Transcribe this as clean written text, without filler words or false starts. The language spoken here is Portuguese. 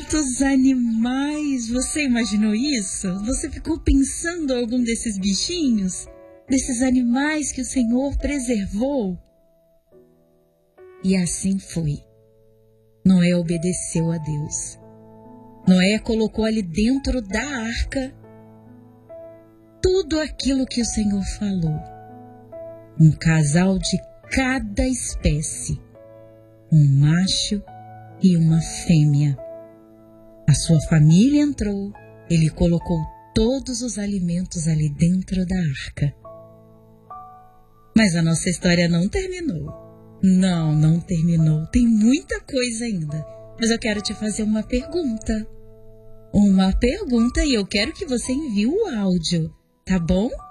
quantos animais! Você imaginou isso? Você ficou pensando em algum desses bichinhos? Desses animais que o Senhor preservou? E assim foi. Noé obedeceu a Deus. Noé colocou ali dentro da arca tudo aquilo que o Senhor falou. Um casal de cada espécie, um macho e uma fêmea. A sua família entrou, ele colocou todos os alimentos ali dentro da arca. Mas a nossa história não terminou. Não terminou. Tem muita coisa ainda. Mas eu quero te fazer uma pergunta. E eu quero que você envie o áudio, tá bom?